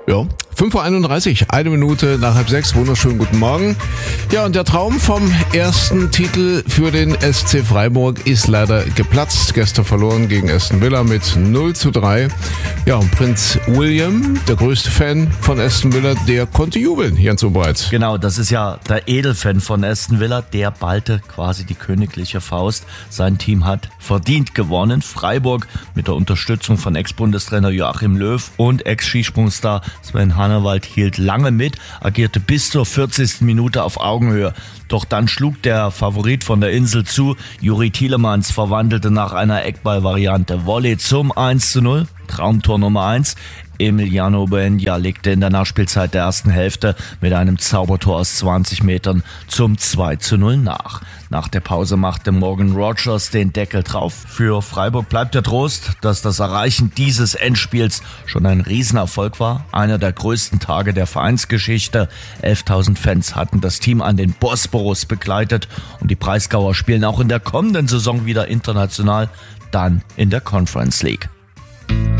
Ja, 5.31 Uhr, 1 Minute nach 5:30, wunderschönen guten Morgen. Ja, und der Traum vom ersten Titel für den SC Freiburg ist leider geplatzt. Gestern verloren gegen Aston Villa mit 0:3. Ja, und Prinz William, der größte Fan von Aston Villa, der konnte jubeln, Jens Obereit. Genau, das ist ja der Edelfan von Aston Villa, der ballte quasi die königliche Faust. Sein Team hat verdient gewonnen. Freiburg mit der Unterstützung von Ex-Bundestrainer Joachim Löw und Ex-Skisprungstar Sven Hannawald hielt lange mit, agierte bis zur 40. Minute auf Augenhöhe. Doch dann schlug der Favorit von der Insel zu. Juri Tielemans verwandelte nach einer Eckball-Variante Volley zum 1:0. Traumtor Nummer 1. Emiliano Buendia legte in der Nachspielzeit der ersten Hälfte mit einem Zaubertor aus 20 Metern zum 2:0 nach. Nach der Pause machte Morgan Rogers den Deckel drauf. Für Freiburg bleibt der Trost, dass das Erreichen dieses Endspiels schon ein Riesenerfolg war. Einer der größten Tage der Vereinsgeschichte. 11.000 Fans hatten das Team an den Bosporus begleitet und die Breisgauer spielen auch in der kommenden Saison wieder international, dann in der Conference League.